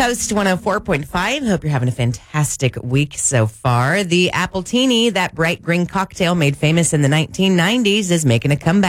Coast 104.5. Hope you're having a fantastic week so far. The Appletini, that bright green cocktail made famous in the 1990s, is making a comeback.